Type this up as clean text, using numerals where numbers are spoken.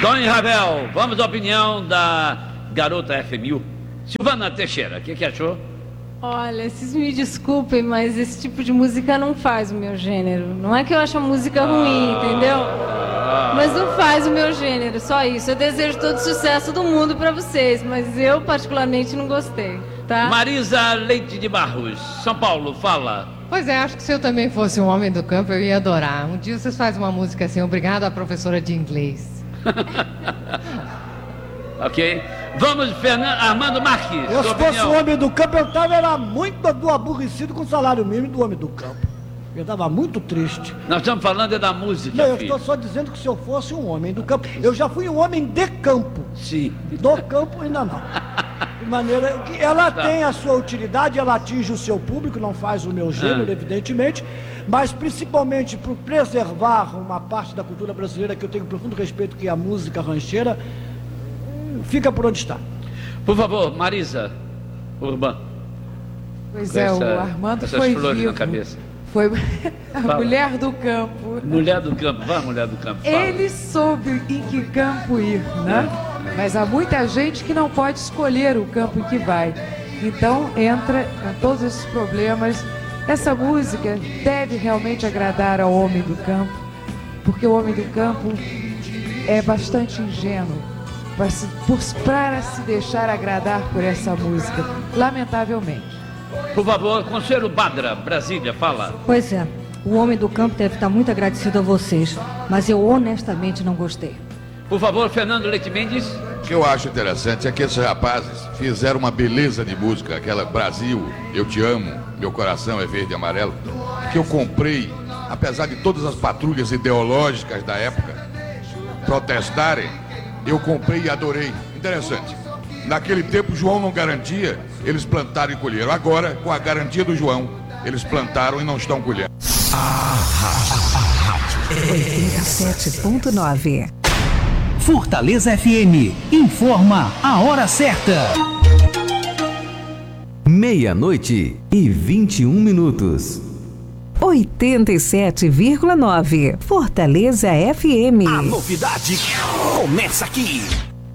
Dona Ravel, vamos à opinião da garota F1000. Silvana Teixeira, o que achou? Olha, vocês me desculpem, mas esse tipo de música não faz o meu gênero. Não é que eu acho a música ruim, entendeu? Mas não faz o meu gênero, só isso. Eu desejo todo o sucesso do mundo pra vocês, mas eu particularmente não gostei, tá? Marisa Leite de Barros, São Paulo, fala. Pois é, acho que se eu também fosse um homem do campo, eu ia adorar. Um dia vocês fazem uma música assim, obrigado à professora de inglês. Ok. Vamos, Armando Marques. Eu, se fosse um homem do campo, eu era muito aborrecido com o salário mínimo do homem do campo. Eu estava muito triste. Nós estamos falando da música. Não, eu estou só dizendo que se eu fosse um homem do campo, eu já fui um homem de campo. Sim. Do campo ainda não. De maneira que ela tem a sua utilidade, ela atinge o seu público, não faz o meu gênero, evidentemente, mas principalmente por preservar uma parte da cultura brasileira que eu tenho profundo respeito, que é a música rancheira, fica por onde está. Por favor, Marisa Urban. Pois é, o Armando foi vivo. Na cabeça. Foi a mulher do campo. Mulher do campo, vai, mulher do campo. Fala. Ele soube em que campo ir, né? Mas há muita gente que não pode escolher o campo em que vai. Então entra com todos esses problemas. Essa música deve realmente agradar ao homem do campo, porque o homem do campo é bastante ingênuo para se deixar agradar por essa música, lamentavelmente. Por favor, Conselho Badra, Brasília, fala. Pois é, o homem do campo deve estar muito agradecido a vocês, mas eu honestamente não gostei. Por favor, Fernando Leite Mendes. O que eu acho interessante é que esses rapazes fizeram uma beleza de música, aquela Brasil, Eu Te Amo, Meu Coração é Verde e Amarelo, que eu comprei, apesar de todas as patrulhas ideológicas da época protestarem, eu comprei e adorei. Interessante. Naquele tempo, João não garantia, eles plantaram e colheram. Agora, com a garantia do João, eles plantaram e não estão colhendo. A Rádio 87.9. Fortaleza FM informa a hora certa. 00:21. 87,9. Fortaleza FM. A novidade começa aqui.